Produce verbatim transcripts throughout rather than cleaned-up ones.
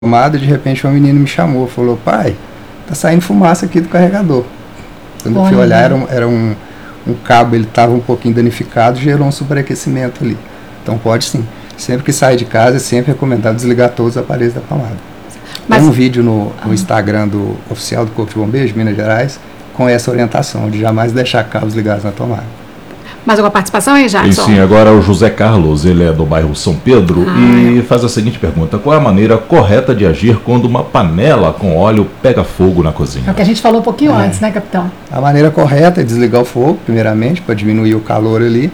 tomada, de repente um menino me chamou, falou, pai, tá saindo fumaça aqui do carregador. Quando eu fui olhar, era um, era um, um cabo, ele estava um pouquinho danificado, gerou um superaquecimento ali. Então pode sim. Sempre que sai de casa, é sempre recomendado desligar todos os aparelhos da tomada. Mas, tem um vídeo no, no ah. Instagram do oficial do Corpo de Bombeiros de Minas Gerais com essa orientação, de jamais deixar cabos ligados na tomada. Mais alguma participação aí, Jackson? E sim, agora o José Carlos, ele é do bairro São Pedro ah, e é. faz a seguinte pergunta: qual é a maneira correta de agir quando uma panela com óleo pega fogo na cozinha? É o que a gente falou um pouquinho é. antes, né, capitão? A maneira correta é desligar o fogo, primeiramente, para diminuir o calor ali,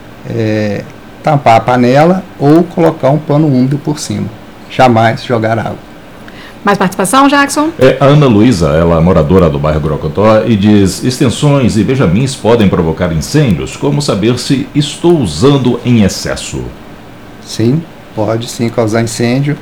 é, tampar a panela ou colocar um pano úmido por cima. Jamais jogar água. Mais participação, Jackson? É, a Ana Luísa, ela é moradora do bairro Grocotó e diz: extensões e benjamins podem provocar incêndios. Como saber se estou usando em excesso? Sim, pode sim causar incêndio.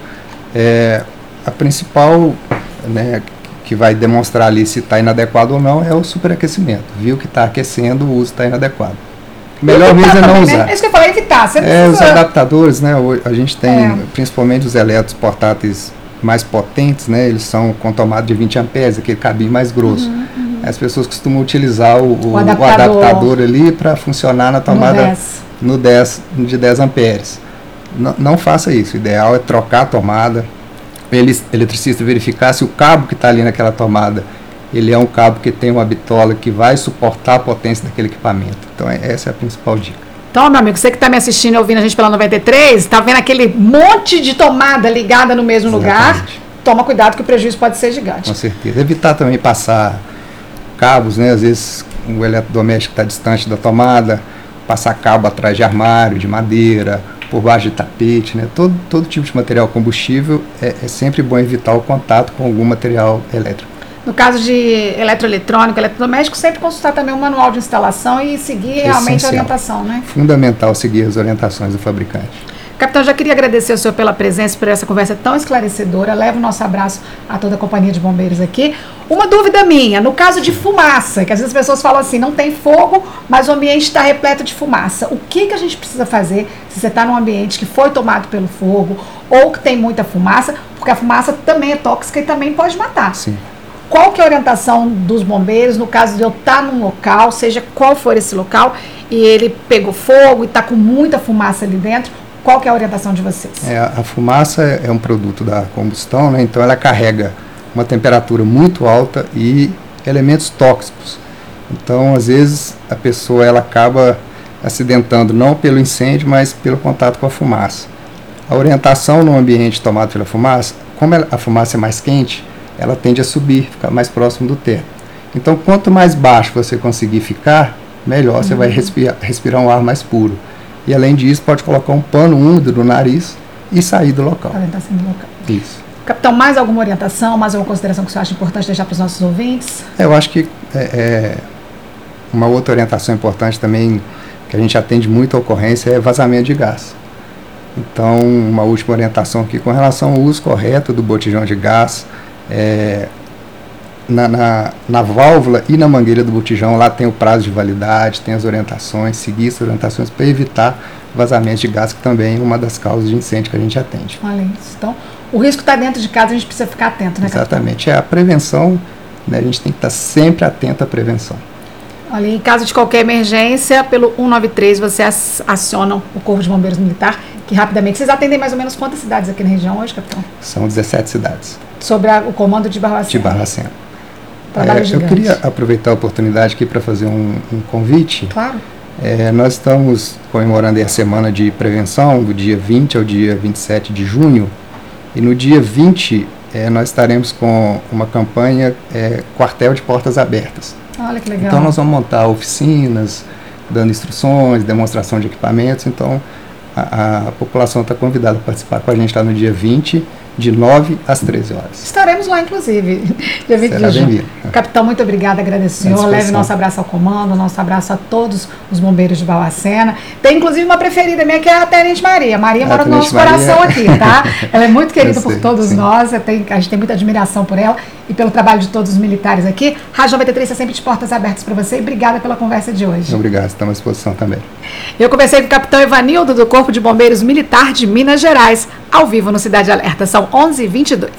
É, a principal, né, que vai demonstrar ali se está inadequado ou não é o superaquecimento. Viu que está aquecendo, o uso está inadequado. Melhor mesmo é não usar. É isso que eu falei, evitar. Você é, precisa... Os adaptadores, né, a gente tem, é. principalmente os elétricos portáteis mais potentes, né, eles são com tomada de vinte amperes, aquele cabinho mais grosso. Uhum, uhum. As pessoas costumam utilizar o, o, o, adaptador. o adaptador ali para funcionar na tomada no dez, de dez amperes. Não, não faça isso, o ideal é trocar a tomada, ele, eletricista verificar se o cabo que está ali naquela tomada, ele é um cabo que tem uma bitola que vai suportar a potência daquele equipamento. Então é, essa é a principal dica. Então, meu amigo, você que está me assistindo e ouvindo a gente pela noventa e três, está vendo aquele monte de tomada ligada no mesmo Exatamente. lugar, toma cuidado que o prejuízo pode ser gigante. Com certeza. Evitar também passar cabos, né? Às vezes o eletrodoméstico está distante da tomada, passar cabo atrás de armário, de madeira, por baixo de tapete, né? Todo, todo tipo de material combustível é, é sempre bom evitar o contato com algum material elétrico. No caso de eletroeletrônico, eletrodoméstico, sempre consultar também o manual de instalação e seguir Essencial. realmente a orientação, né? Fundamental seguir as orientações do fabricante. Capitão, já queria agradecer ao senhor pela presença, por essa conversa tão esclarecedora. Levo o nosso abraço a toda a companhia de bombeiros aqui. Uma dúvida minha, no caso de fumaça, que às vezes as pessoas falam assim, não tem fogo, mas o ambiente está repleto de fumaça. O que, que a gente precisa fazer se você está num ambiente que foi tomado pelo fogo ou que tem muita fumaça? Porque a fumaça também é tóxica e também pode matar. Sim. Qual que é a orientação dos bombeiros no caso de eu estar num local, seja qual for esse local, e ele pegou fogo e está com muita fumaça ali dentro? Qual que é a orientação de vocês? É, a fumaça é um produto da combustão, né? Então ela carrega uma temperatura muito alta e elementos tóxicos. Então, às vezes, a pessoa ela acaba acidentando não pelo incêndio, mas pelo contato com a fumaça. A orientação no ambiente tomado pela fumaça, como a fumaça é mais quente, ela tende a subir, ficar mais próximo do teto. Então, quanto mais baixo você conseguir ficar, melhor uhum. você vai respirar, respirar um ar mais puro. E, além disso, pode colocar um pano úmido no nariz e sair do local. Orientação do local. Isso. Capitão, mais alguma orientação, mais alguma consideração que você acha importante deixar para os nossos ouvintes? É, eu acho que é, é, uma outra orientação importante também, que a gente atende muito a ocorrência, é vazamento de gás. Então, uma última orientação aqui com relação ao uso correto do botijão de gás. É, na, na, na válvula e na mangueira do botijão, lá tem o prazo de validade, tem as orientações, seguir essas orientações para evitar vazamento de gás, que também é uma das causas de incêndio que a gente atende. Olha isso. Então, o risco está dentro de casa, a gente precisa ficar atento, né, capitão? Exatamente. É a prevenção, né, a gente tem que estar sempre atento à prevenção. Olha, em caso de qualquer emergência, pelo cento e noventa e três, vocês acionam o Corpo de Bombeiros Militar, que rapidamente... Vocês atendem mais ou menos quantas cidades aqui na região hoje, capitão? São dezessete cidades. Sobre a, o comando de Barbacena. De Barbacena. É, eu queria aproveitar a oportunidade aqui para fazer um, um convite. Claro. É, nós estamos comemorando a semana de prevenção, do dia vinte ao dia vinte e sete de junho. E no dia vinte, é, nós estaremos com uma campanha é, Quartel de Portas Abertas. Olha que legal. Então nós vamos montar oficinas, dando instruções, demonstração de equipamentos. Então a, a população está convidada a participar com a gente lá no dia vinte, de nove às treze horas. Estaremos lá, inclusive. Dia vinte de junho. Capitão, muito obrigada, agradeço ao senhor. Leve nosso abraço ao comando, nosso abraço a todos os bombeiros de Barbacena. Tem, inclusive, uma preferida minha, que é a Tenente Maria. Maria mora no nosso Maria. coração aqui, tá? Ela é muito querida sei, por todos sim. nós. Tem, a gente tem muita admiração por ela e pelo trabalho de todos os militares aqui. Rádio noventa e três está sempre de portas abertas para você. E obrigada pela conversa de hoje. Obrigado, estamos à disposição também. Eu conversei com o capitão Evanildo, do Corpo de Bombeiros Militar de Minas Gerais, ao vivo no Cidade Alerta. São onze e vinte e dois.